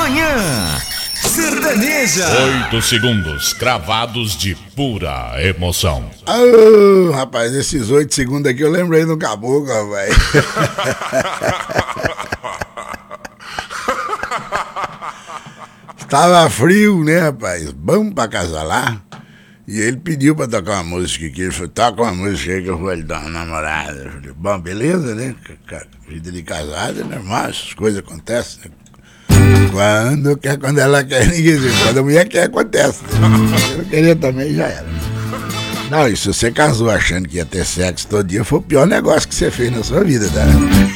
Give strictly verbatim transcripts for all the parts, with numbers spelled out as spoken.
Manhã Sertaneja. Oito segundos cravados de pura emoção. Oh, rapaz, esses oito segundos aqui eu lembrei do caboclo, rapaz. Tava frio, né, rapaz? Vamos pra casa lá. E ele pediu pra tocar uma música aqui. Ele falou, toca uma música aí que eu vou lhe dar uma namorada. Eu falei, bom, beleza, né? Vida de casado é normal, essas coisas acontecem, né? Quando quer, quando ela quer, ninguém diz. Quando a mulher quer, acontece. Eu não queria também, já era. Não, e se você casou achando que ia ter sexo todo dia, foi o pior negócio que você fez na sua vida, tá?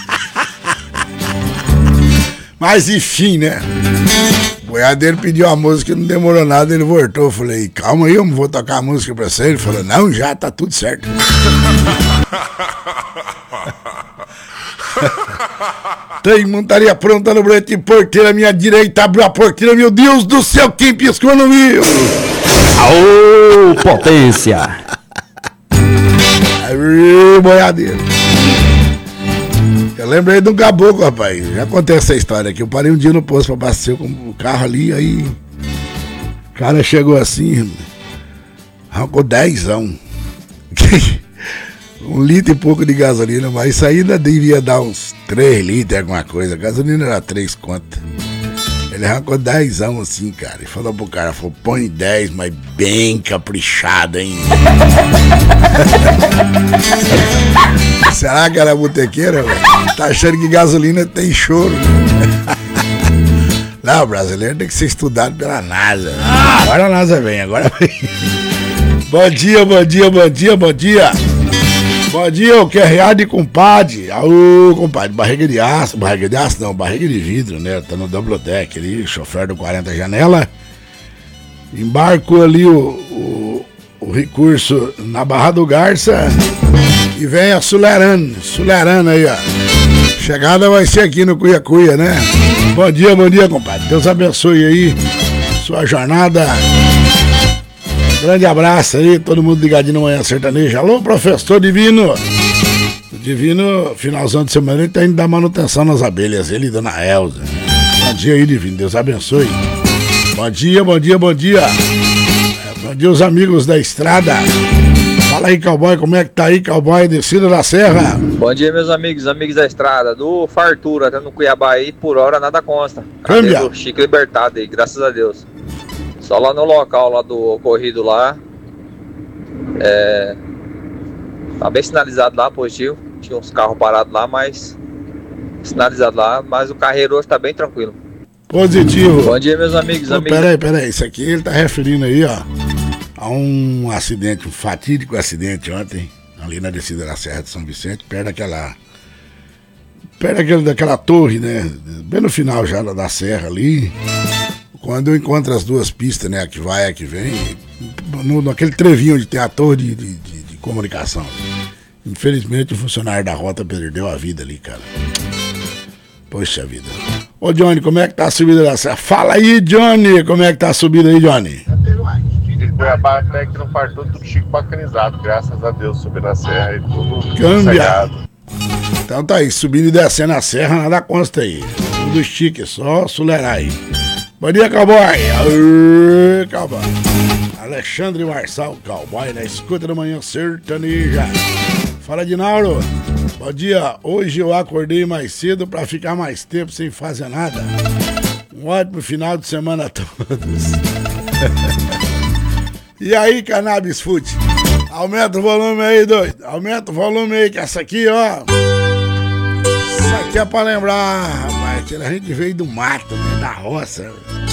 Mas enfim, né? O boiadeiro pediu a música, não demorou nada, ele voltou. Eu falei, calma aí, eu não vou tocar a música pra você. Ele falou, não, já tá tudo certo. Tem montaria pronta no brete, porteira à minha direita, abriu a porteira, meu Deus do céu, quem piscou no viu? Aô, potência! Aí, boiadeiro. Eu lembrei de um caboclo, rapaz. Já contei essa história aqui. Eu parei um dia no posto pra abastecer com o carro ali, aí o cara chegou assim, arrancou dezão. Um litro e pouco de gasolina, mas isso ainda devia dar uns três litros, alguma coisa. A gasolina era três contas. Ele arrancou dezão assim, cara. E falou pro cara, falou, põe dez, mas bem caprichado, hein? Será que era botequeira, velho? Tá achando que gasolina tem choro, né? Não, o brasileiro tem que ser estudado pela NASA. Agora a NASA vem, agora vem. Bom dia, bom dia, bom dia, bom dia. Bom dia, o Q R A de compadre. Aô, compadre, barriga de aço, barriga de aço não, barriga de vidro, né? Tá no double deck ali, chofer do quarenta janela. Embarcou ali o, o, o recurso na Barra do Garça e vem acelerando, acelerando aí, ó. Chegada vai ser aqui no Cuia Cuia, né? Bom dia, bom dia, compadre. Deus abençoe aí sua jornada. Grande abraço aí, todo mundo ligadinho no Manhã Sertaneja. Alô, professor Divino. O Divino, finalzão de semana, ele tá indo dar manutenção nas abelhas, ele e dona Elza. Bom dia aí, Divino, Deus abençoe. Bom dia, bom dia, bom dia. É, bom dia, os amigos da estrada. Fala aí, cowboy, como é que tá aí, cowboy, descida da serra? Bom dia, meus amigos, amigos da estrada, do Fartura até no Cuiabá aí, por hora nada consta. Câmbia. Do Chico libertado aí, graças a Deus. Só lá no local lá do ocorrido lá, é, tá bem sinalizado lá, positivo. Tinha uns carros parados lá, mas sinalizado lá, mas o carreiro hoje tá bem tranquilo. Positivo. Bom dia, meus amigos, Pô, amigos. Peraí, peraí, isso aqui ele tá referindo aí, ó, a um acidente, um fatídico acidente ontem, ali na descida da Serra de São Vicente, perto daquela, perto daquela, daquela torre, né, bem no final já da serra ali. Quando eu encontro as duas pistas, né, a que vai e a que vem, no, naquele trevinho onde tem a torre de, de, de, de comunicação. Infelizmente o funcionário da rota perdeu a vida ali, cara. Poxa vida. Ô Johnny, como é que tá a subida da serra? Fala aí, Johnny, como é que tá a subida aí, Johnny? De Cuiabá até que não partou, tudo chico bacanizado, graças a Deus, subindo a serra e tudo Câmbia. Então tá aí, subindo e descendo a serra, nada consta aí. Tudo chique, só acelerar aí. Bom dia, cowboy! Aê, cowboy! Alexandre Marçal, cowboy, na escuta da Manhã Sertaneja. Fala, Dinauro! Bom dia, hoje eu acordei mais cedo pra ficar mais tempo sem fazer nada. Um ótimo final de semana a todos. E aí, Cannabis Food? Aumenta o volume aí, doido. Aumenta o volume aí, que essa aqui, ó. Isso aqui é pra lembrar, rapaz, que a gente veio do mato, né, da roça.